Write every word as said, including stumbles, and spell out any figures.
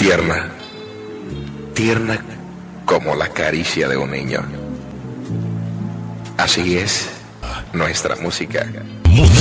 tierna, tierna como la caricia de un niño. Así es nuestra música. Música